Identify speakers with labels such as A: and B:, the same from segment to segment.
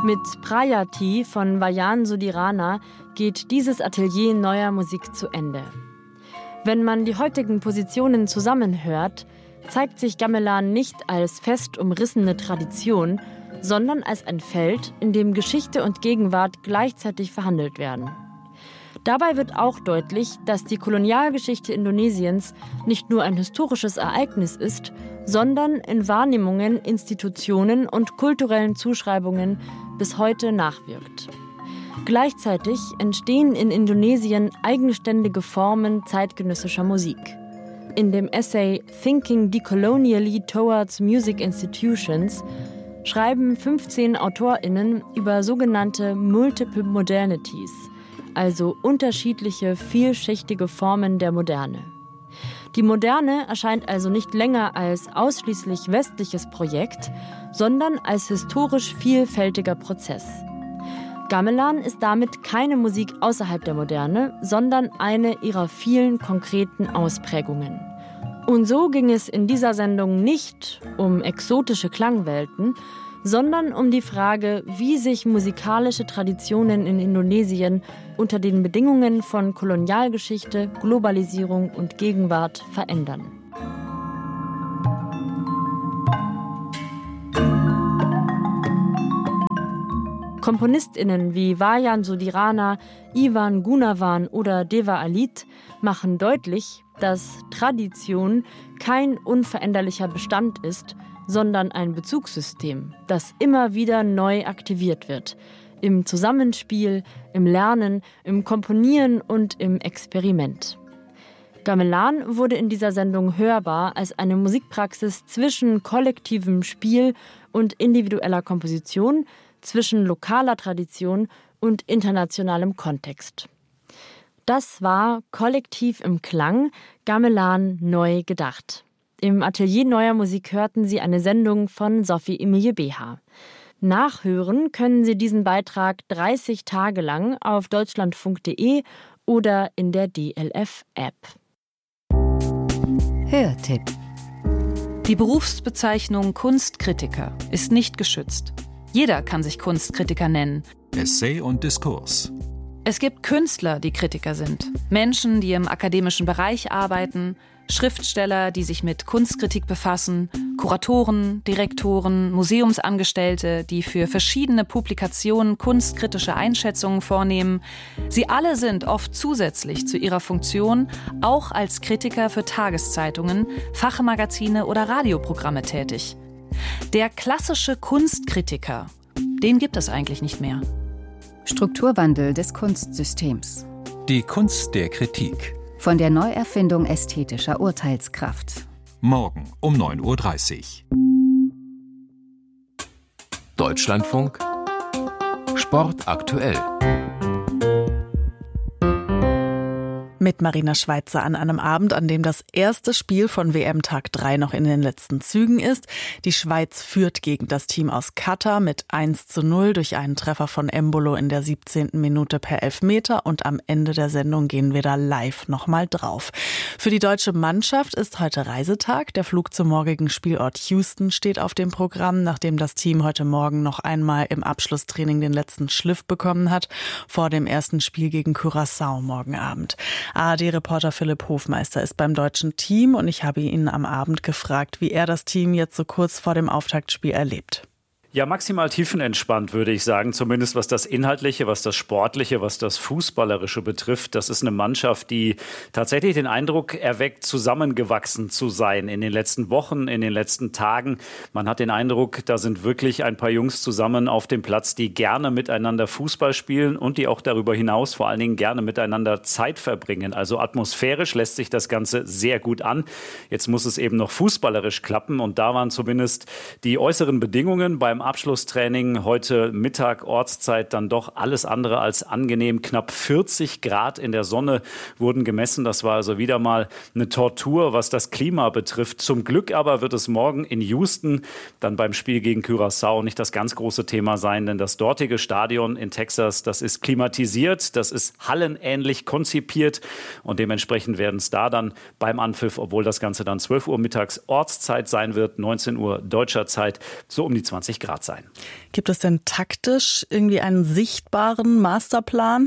A: Mit Prayati von Vayan Sudirana geht dieses Atelier neuer Musik zu Ende. Wenn man die heutigen Positionen zusammenhört, zeigt sich Gamelan nicht als fest umrissene Tradition, sondern als ein Feld, in dem Geschichte und Gegenwart gleichzeitig verhandelt werden. Dabei wird auch deutlich, dass die Kolonialgeschichte Indonesiens nicht nur ein historisches Ereignis ist, sondern in Wahrnehmungen, Institutionen und kulturellen Zuschreibungen bis heute nachwirkt. Gleichzeitig entstehen in Indonesien eigenständige Formen zeitgenössischer Musik. In dem Essay Thinking Decolonially Towards Music Institutions schreiben 15 AutorInnen über sogenannte Multiple Modernities, also unterschiedliche, vielschichtige Formen der Moderne. Die Moderne erscheint also nicht länger als ausschließlich westliches Projekt, sondern als historisch vielfältiger Prozess. Gamelan ist damit keine Musik außerhalb der Moderne, sondern eine ihrer vielen konkreten Ausprägungen. Und so ging es in dieser Sendung nicht um exotische Klangwelten, sondern um die Frage, wie sich musikalische Traditionen in Indonesien unter den Bedingungen von Kolonialgeschichte, Globalisierung und Gegenwart verändern. KomponistInnen wie Vayan Sudirana, Iwan Gunawan oder Deva Alit machen deutlich, dass Tradition kein unveränderlicher Bestand ist, sondern ein Bezugssystem, das immer wieder neu aktiviert wird. Im Zusammenspiel, im Lernen, im Komponieren und im Experiment. Gamelan wurde in dieser Sendung hörbar als eine Musikpraxis zwischen kollektivem Spiel und individueller Komposition, zwischen lokaler Tradition und internationalem Kontext. Das war Kollektiv im Klang, Gamelan neu gedacht. Im Atelier Neuer Musik hörten Sie eine Sendung von Sophie Emilie Beha. Nachhören können Sie diesen Beitrag 30 Tage lang auf deutschlandfunk.de oder in der DLF-App.
B: Hörtipp: Die Berufsbezeichnung Kunstkritiker ist nicht geschützt. Jeder kann sich Kunstkritiker nennen.
C: Essay und Diskurs.
B: Es gibt Künstler, die Kritiker sind. Menschen, die im akademischen Bereich arbeiten, Schriftsteller, die sich mit Kunstkritik befassen, Kuratoren, Direktoren, Museumsangestellte, die für verschiedene Publikationen kunstkritische Einschätzungen vornehmen. Sie alle sind oft zusätzlich zu ihrer Funktion auch als Kritiker für Tageszeitungen, Fachmagazine oder Radioprogramme tätig. Der klassische Kunstkritiker, den gibt es eigentlich nicht mehr.
D: Strukturwandel des Kunstsystems.
C: Die Kunst der Kritik.
D: Von der Neuerfindung ästhetischer Urteilskraft.
C: Morgen um 9:30 Uhr.
E: Deutschlandfunk Sport aktuell.
F: Mit Marina Schweizer an einem Abend, an dem das erste Spiel von WM-Tag 3 noch in den letzten Zügen ist. Die Schweiz führt gegen das Team aus Katar mit 1:0 durch einen Treffer von Embolo in der 17. Minute per Elfmeter. Und am Ende der Sendung gehen wir da live nochmal drauf. Für die deutsche Mannschaft ist heute Reisetag. Der Flug zum morgigen Spielort Houston steht auf dem Programm, nachdem das Team heute Morgen noch einmal im Abschlusstraining den letzten Schliff bekommen hat, vor dem ersten Spiel gegen Curaçao morgen Abend. ARD-Reporter Philipp Hofmeister ist beim deutschen Team und ich habe ihn am Abend gefragt, wie er das Team jetzt so kurz vor dem Auftaktspiel erlebt.
G: Ja, maximal tiefenentspannt, würde ich sagen, zumindest was das Inhaltliche, was das Sportliche, was das Fußballerische betrifft. Das ist eine Mannschaft, die tatsächlich den Eindruck erweckt, zusammengewachsen zu sein in den letzten Wochen, in den letzten Tagen. Man hat den Eindruck, da sind wirklich ein paar Jungs zusammen auf dem Platz, die gerne miteinander Fußball spielen und die auch darüber hinaus vor allen Dingen gerne miteinander Zeit verbringen. Also atmosphärisch lässt sich das Ganze sehr gut an. Jetzt muss es eben noch fußballerisch klappen und da waren zumindest die äußeren Bedingungen beim Abschlusstraining heute Mittag Ortszeit dann doch alles andere als angenehm. Knapp 40 Grad in der Sonne wurden gemessen. Das war also wieder mal eine Tortur, was das Klima betrifft. Zum Glück aber wird es morgen in Houston dann beim Spiel gegen Curaçao nicht das ganz große Thema sein, denn das dortige Stadion in Texas, das ist klimatisiert, das ist hallenähnlich konzipiert und dementsprechend werden es da dann beim Anpfiff, obwohl das Ganze dann 12 Uhr mittags Ortszeit sein wird, 19 Uhr deutscher Zeit, so um die 20 Grad Grad sein.
F: Gibt es denn taktisch irgendwie einen sichtbaren Masterplan?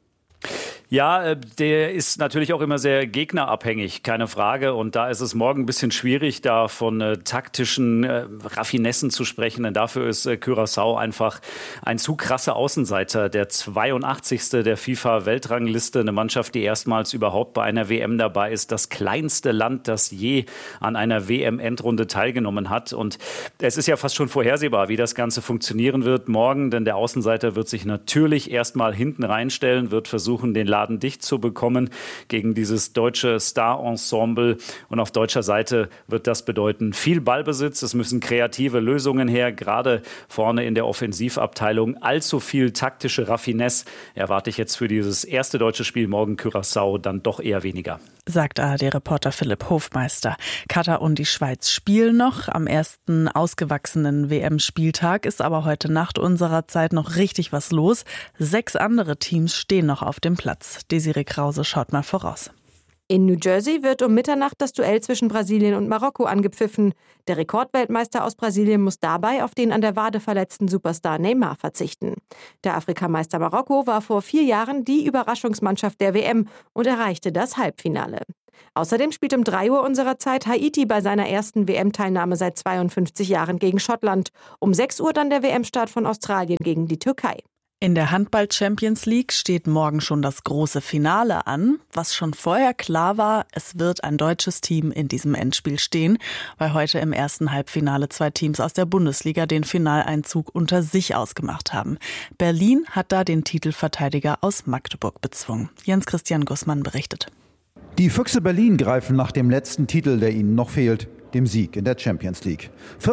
G: Ja, der ist natürlich auch immer sehr gegnerabhängig, keine Frage. Und da ist es morgen ein bisschen schwierig, da von taktischen Raffinessen zu sprechen. Denn dafür ist Curaçao einfach ein zu krasser Außenseiter. Der 82. der FIFA-Weltrangliste, eine Mannschaft, die erstmals überhaupt bei einer WM dabei ist. Das kleinste Land, das je an einer WM-Endrunde teilgenommen hat. Und es ist ja fast schon vorhersehbar, wie das Ganze funktionieren wird morgen. Denn der Außenseiter wird sich natürlich erstmal hinten reinstellen, wird versuchen, den Laden dicht zu bekommen gegen dieses deutsche Star-Ensemble. Und auf deutscher Seite wird das bedeuten viel Ballbesitz. Es müssen kreative Lösungen her, gerade vorne in der Offensivabteilung. Allzu viel taktische Raffinesse erwarte ich jetzt für dieses erste deutsche Spiel morgen Curaçao dann doch eher weniger.
F: Sagt ARD-Reporter Philipp Hofmeister. Katar und die Schweiz spielen noch. Am ersten ausgewachsenen WM-Spieltag ist aber heute Nacht unserer Zeit noch richtig was los. 6 andere Teams stehen noch auf dem Platz. Desiree Krause schaut mal voraus.
H: In New Jersey wird um Mitternacht das Duell zwischen Brasilien und Marokko angepfiffen. Der Rekordweltmeister aus Brasilien muss dabei auf den an der Wade verletzten Superstar Neymar verzichten. Der Afrikameister Marokko war vor 4 Jahren die Überraschungsmannschaft der WM und erreichte das Halbfinale. Außerdem spielt um 3 Uhr unserer Zeit Haiti bei seiner ersten WM-Teilnahme seit 52 Jahren gegen Schottland. Um 6 Uhr dann der WM-Start von Australien gegen die Türkei.
F: In der Handball-Champions League steht morgen schon das große Finale an. Was schon vorher klar war, es wird ein deutsches Team in diesem Endspiel stehen, weil heute im ersten Halbfinale 2 Teams aus der Bundesliga den Finaleinzug unter sich ausgemacht haben. Berlin hat da den Titelverteidiger aus Magdeburg bezwungen. Jens-Christian Gussmann berichtet.
I: Die Füchse Berlin greifen nach dem letzten Titel, der ihnen noch fehlt, dem Sieg in der Champions League.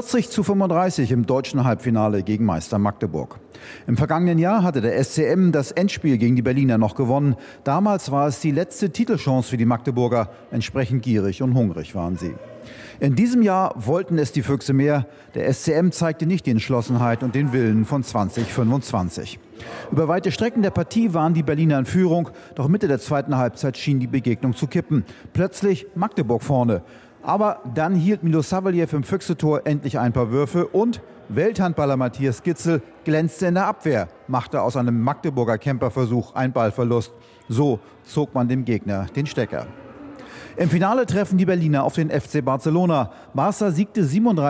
I: 40:35 im deutschen Halbfinale gegen Meister Magdeburg. Im vergangenen Jahr hatte der SCM das Endspiel gegen die Berliner noch gewonnen. Damals war es die letzte Titelchance für die Magdeburger. Entsprechend gierig und hungrig waren sie. In diesem Jahr wollten es die Füchse mehr. Der SCM zeigte nicht die Entschlossenheit und den Willen von 2025. Über weite Strecken der Partie waren die Berliner in Führung. Doch Mitte der zweiten Halbzeit schien die Begegnung zu kippen. Plötzlich Magdeburg vorne. Aber dann hielt Milo Savelyev im Füchse-Tor endlich ein paar Würfe und Welthandballer Matthias Gitzel glänzte in der Abwehr, machte aus einem Magdeburger Camperversuch einen Ballverlust. So zog man dem Gegner den Stecker. Im Finale treffen die Berliner auf den FC Barcelona. Barca siegte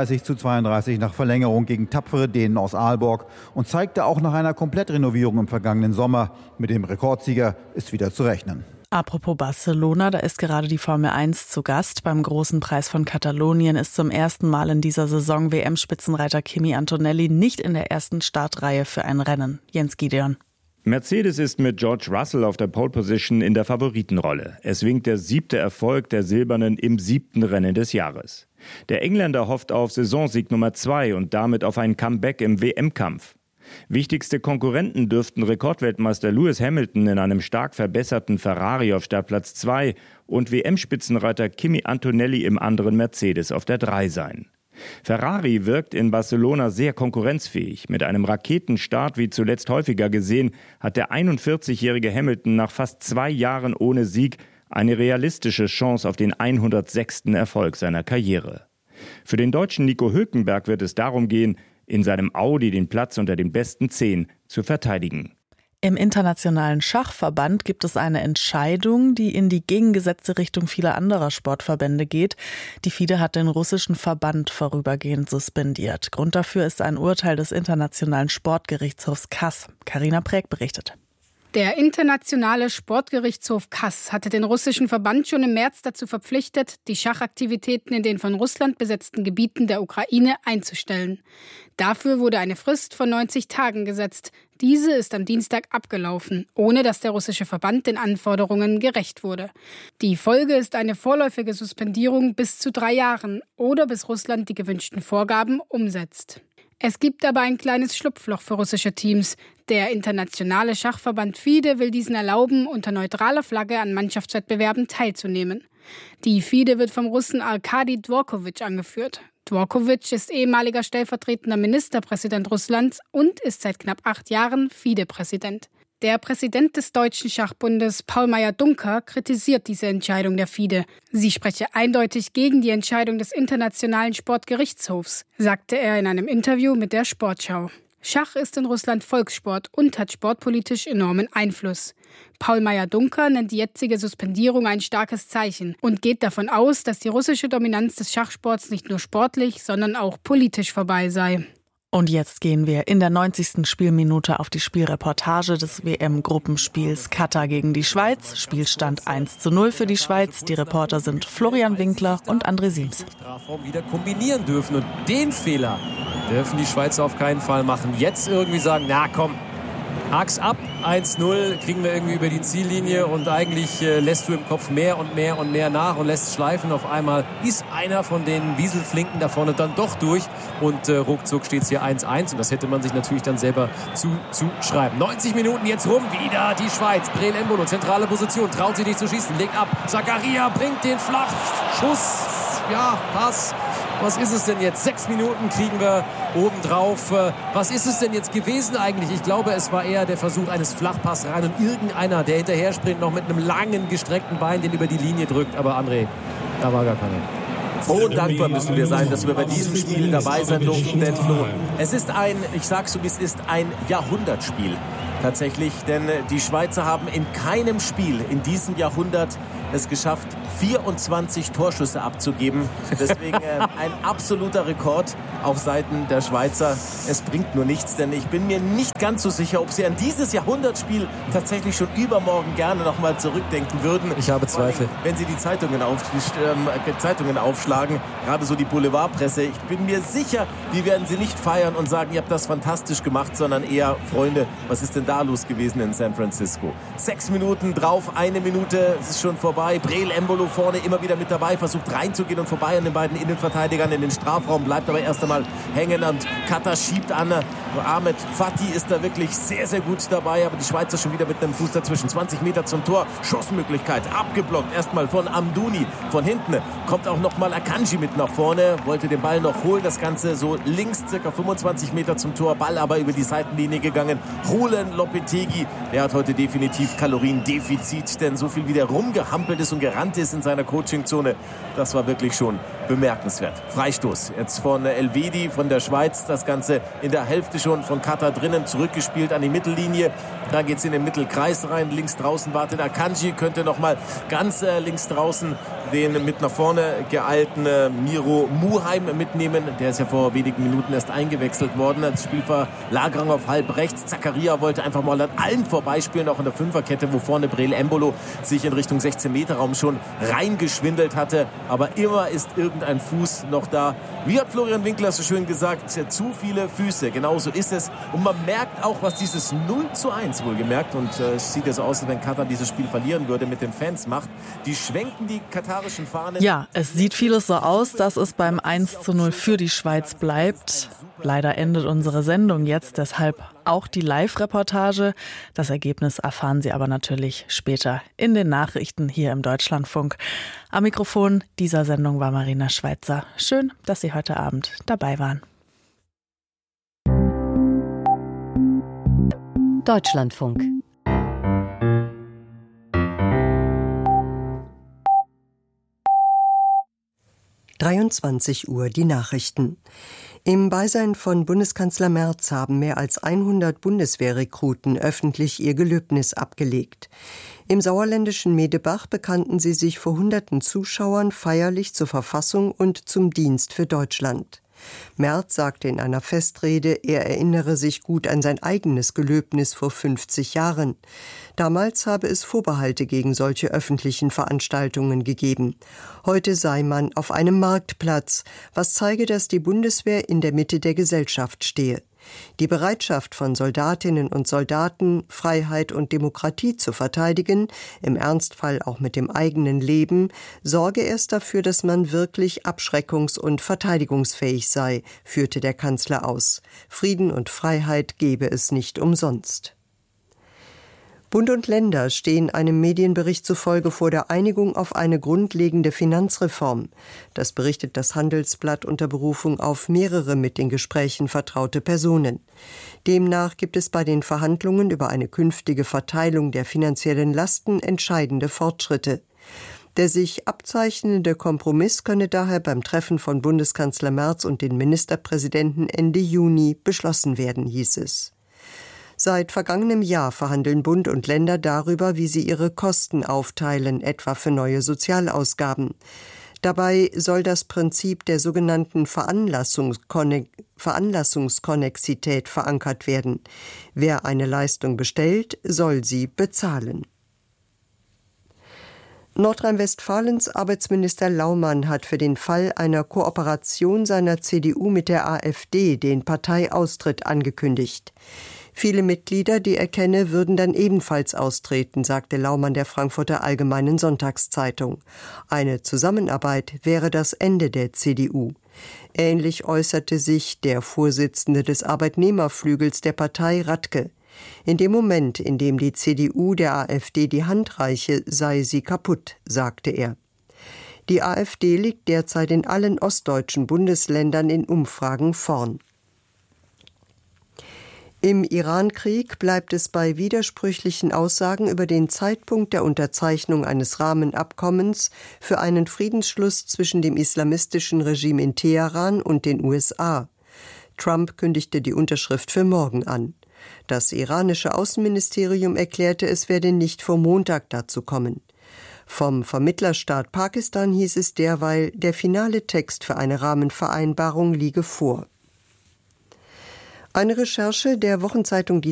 I: 37:32 nach Verlängerung gegen tapfere Dänen aus Aalborg und zeigte auch nach einer Komplettrenovierung im vergangenen Sommer, mit dem Rekordsieger ist wieder zu rechnen.
F: Apropos Barcelona, da ist gerade die Formel 1 zu Gast. Beim Großen Preis von Katalonien ist zum ersten Mal in dieser Saison WM-Spitzenreiter Kimi Antonelli nicht in der ersten Startreihe für ein Rennen. Jens Gideon.
J: Mercedes ist mit George Russell auf der Pole Position in der Favoritenrolle. Es winkt der 7. Erfolg der Silbernen im 7. Rennen des Jahres. Der Engländer hofft auf Saisonsieg Nummer 2 und damit auf ein Comeback im WM-Kampf. Wichtigste Konkurrenten dürften Rekordweltmeister Lewis Hamilton in einem stark verbesserten Ferrari auf Startplatz 2 und WM-Spitzenreiter Kimi Antonelli im anderen Mercedes auf der 3 sein. Ferrari wirkt in Barcelona sehr konkurrenzfähig. Mit einem Raketenstart, wie zuletzt häufiger gesehen, hat der 41-jährige Hamilton nach fast 2 Jahren ohne Sieg eine realistische Chance auf den 106. Erfolg seiner Karriere. Für den Deutschen Nico Hülkenberg wird es darum gehen, in seinem Audi den Platz unter den besten 10 zu verteidigen.
F: Im Internationalen Schachverband gibt es eine Entscheidung, die in die gegengesetzte Richtung vieler anderer Sportverbände geht. Die FIDE hat den russischen Verband vorübergehend suspendiert. Grund dafür ist ein Urteil des Internationalen Sportgerichtshofs CAS. Carina Präg berichtet.
K: Der Internationale Sportgerichtshof CAS hatte den russischen Verband schon im März dazu verpflichtet, die Schachaktivitäten in den von Russland besetzten Gebieten der Ukraine einzustellen. Dafür wurde eine Frist von 90 Tagen gesetzt. Diese ist am Dienstag abgelaufen, ohne dass der russische Verband den Anforderungen gerecht wurde. Die Folge ist eine vorläufige Suspendierung bis zu 3 Jahren oder bis Russland die gewünschten Vorgaben umsetzt. Es gibt aber ein kleines Schlupfloch für russische Teams. Der internationale Schachverband FIDE will diesen erlauben, unter neutraler Flagge an Mannschaftswettbewerben teilzunehmen. Die FIDE wird vom Russen Arkadi Dvorkovich angeführt. Dvorkovich ist ehemaliger stellvertretender Ministerpräsident Russlands und ist seit knapp 8 Jahren FIDE-Präsident. Der Präsident des Deutschen Schachbundes, Paul Meyer-Duncker, kritisiert diese Entscheidung der FIDE. Sie spreche eindeutig gegen die Entscheidung des Internationalen Sportgerichtshofs, sagte er in einem Interview mit der Sportschau. Schach ist in Russland Volkssport und hat sportpolitisch enormen Einfluss. Paul Meyer-Duncker nennt die jetzige Suspendierung ein starkes Zeichen und geht davon aus, dass die russische Dominanz des Schachsports nicht nur sportlich, sondern auch politisch vorbei sei.
F: Und jetzt gehen wir in der 90. Spielminute auf die Spielreportage des WM-Gruppenspiels Katar gegen die Schweiz. Spielstand 1:0 für die Schweiz. Die Reporter sind Florian Winkler und André Siems.
L: Wieder kombinieren dürfen und den Fehler dürfen die Schweizer auf keinen Fall machen. Jetzt irgendwie sagen, na komm, hak's ab, 1:0, kriegen wir irgendwie über die Ziellinie und eigentlich lässt du im Kopf mehr und mehr und mehr nach und lässt es schleifen. Auf einmal ist einer von den Wieselflinken da vorne dann doch durch und ruckzuck steht es hier 1:1 und das hätte man sich natürlich dann selber zuschreiben. 90 Minuten jetzt rum, wieder die Schweiz. Breel Embolo, zentrale Position, traut sich nicht zu schießen, legt ab. Zakaria bringt den Flachschuss, ja, Pass. Was ist es denn jetzt? 6 Minuten kriegen wir obendrauf. Was ist es denn jetzt gewesen eigentlich? Ich glaube, es war eher der Versuch eines Flachpass rein und irgendeiner, der hinterher springt, noch mit einem langen, gestreckten Bein, den über die Linie drückt. Aber André, da war gar keiner.
M: Froh und dankbar müssen wir sein, dass wir bei diesem Spiel dabei sein durften. Denn Flo, es ist ich sag's so wie es ist, ein Jahrhundertspiel. Tatsächlich, denn die Schweizer haben in keinem Spiel in diesem Jahrhundert es geschafft, 24 Torschüsse abzugeben. Deswegen ein absoluter Rekord auf Seiten der Schweizer. Es bringt nur nichts, denn ich bin mir nicht ganz so sicher, ob sie an dieses Jahrhundertspiel tatsächlich schon übermorgen gerne noch mal zurückdenken würden.
L: Ich habe Zweifel.
M: Wenn sie die Zeitungen aufschlagen, gerade so die Boulevardpresse, ich bin mir sicher, die werden sie nicht feiern und sagen, ihr habt das fantastisch gemacht, sondern eher, Freunde, was ist denn da los gewesen in San Francisco? 6 Minuten drauf, 1 Minute, es ist schon vorbei. Breel Embolo vorne immer wieder mit dabei, versucht reinzugehen und vorbei an den beiden Innenverteidigern in den Strafraum, bleibt aber erst einmal hängen und Katar schiebt an. Ahmed Fatih ist da wirklich sehr, sehr gut dabei, aber die Schweizer schon wieder mit einem Fuß dazwischen. 20 Meter zum Tor, Schussmöglichkeit, abgeblockt, erstmal von Amdouni. Von hinten kommt auch nochmal Akanji mit nach vorne, wollte den Ball noch holen, das Ganze so links, circa 25 Meter zum Tor, Ball aber über die Seitenlinie gegangen. Roland Lopetegui, der hat heute definitiv Kaloriendefizit, denn so viel wie der rumgehampelt ist und gerannt ist in seiner Coachingzone, das war wirklich schon bemerkenswert. Freistoß jetzt von Elvedi von der Schweiz, das Ganze in der Hälfte schon von Katar drinnen, zurückgespielt an die Mittellinie, da geht's in den Mittelkreis rein, links draußen wartet Akanji, könnte nochmal ganz links draußen den mit nach vorne geeilten Miro Muheim mitnehmen, der ist ja vor wenigen Minuten erst eingewechselt worden, als Spielverlagerung auf halb rechts. Zakaria wollte einfach mal an allen vorbeispielen, auch in der Fünferkette, wo vorne Breel Embolo sich in Richtung 16-Meter-Raum schon reingeschwindelt hatte, aber immer ist irgendein Fuß noch da. Wie hat Florian Winkler so schön gesagt, zu viele Füße, genauso ist es. Und man merkt auch, was dieses 0:1 wohlgemerkt, und es sieht ja so aus, als wenn Katar dieses Spiel verlieren würde, mit den Fans macht. Die schwenken die katarischen Fahnen.
F: Ja, es sieht vieles so aus, dass es beim 1:0 für die Schweiz bleibt. Leider endet unsere Sendung jetzt, deshalb auch die Live-Reportage. Das Ergebnis erfahren Sie aber natürlich später in den Nachrichten hier im Deutschlandfunk. Am Mikrofon dieser Sendung war Marina Schweitzer. Schön, dass Sie heute Abend dabei waren.
D: Deutschlandfunk.
N: (23 Uhr) die Nachrichten. Im Beisein von Bundeskanzler Merz haben mehr als 100 Bundeswehrrekruten öffentlich ihr Gelöbnis abgelegt. Im sauerländischen Medebach bekannten sie sich vor hunderten Zuschauern feierlich zur Verfassung und zum Dienst für Deutschland. Merz sagte in einer Festrede, er erinnere sich gut an sein eigenes Gelöbnis vor 50 Jahren. Damals habe es Vorbehalte gegen solche öffentlichen Veranstaltungen gegeben. Heute sei man auf einem Marktplatz, was zeige, dass die Bundeswehr in der Mitte der Gesellschaft stehe. Die Bereitschaft von Soldatinnen und Soldaten, Freiheit und Demokratie zu verteidigen, im Ernstfall auch mit dem eigenen Leben, sorge erst dafür, dass man wirklich abschreckungs- und verteidigungsfähig sei, führte der Kanzler aus. Frieden und Freiheit gebe es nicht umsonst. Bund und Länder stehen einem Medienbericht zufolge vor der Einigung auf eine grundlegende Finanzreform. Das berichtet das Handelsblatt unter Berufung auf mehrere mit den Gesprächen vertraute Personen. Demnach gibt es bei den Verhandlungen über eine künftige Verteilung der finanziellen Lasten entscheidende Fortschritte. Der sich abzeichnende Kompromiss könne daher beim Treffen von Bundeskanzler Merz und den Ministerpräsidenten Ende Juni beschlossen werden, hieß es. Seit vergangenem Jahr verhandeln Bund und Länder darüber, wie sie ihre Kosten aufteilen, etwa für neue Sozialausgaben. Dabei soll das Prinzip der sogenannten Veranlassungskonnexität verankert werden. Wer eine Leistung bestellt, soll sie bezahlen. Nordrhein-Westfalens Arbeitsminister Laumann hat für den Fall einer Kooperation seiner CDU mit der AfD den Parteiaustritt angekündigt. Viele Mitglieder, die er kenne, würden dann ebenfalls austreten, sagte Laumann der Frankfurter Allgemeinen Sonntagszeitung. Eine Zusammenarbeit wäre das Ende der CDU. Ähnlich äußerte sich der Vorsitzende des Arbeitnehmerflügels der Partei, Radke. In dem Moment, in dem die CDU der AfD die Hand reiche, sei sie kaputt, sagte er. Die AfD liegt derzeit in allen ostdeutschen Bundesländern in Umfragen vorn. Im Irankrieg bleibt es bei widersprüchlichen Aussagen über den Zeitpunkt der Unterzeichnung eines Rahmenabkommens für einen Friedensschluss zwischen dem islamistischen Regime in Teheran und den USA. Trump kündigte die Unterschrift für morgen an. Das iranische Außenministerium erklärte, es werde nicht vor Montag dazu kommen. Vom Vermittlerstaat Pakistan hieß es derweil, der finale Text für eine Rahmenvereinbarung liege vor. Eine Recherche der Wochenzeitung Die